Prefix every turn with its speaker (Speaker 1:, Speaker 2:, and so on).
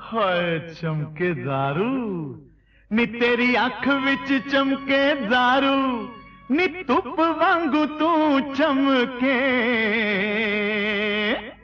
Speaker 1: ਹਾਏ ਚਮਕੇ ਦਾਰੂ ਨੀ ਤੇਰੀ ਅੱਖ ਵਿੱਚ ਚਮਕੇ ਦਾਰੂ ਨੀ ਧੁੱਪ ਵਾਂਗੂ ਤੂੰ ਚਮਕੇ